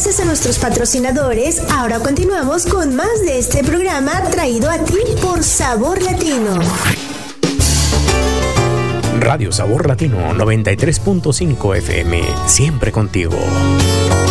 gracias a nuestros patrocinadores, ahora continuamos con más de este programa traído a ti por Sabor Latino. Radio Sabor Latino 93.5 FM, siempre contigo.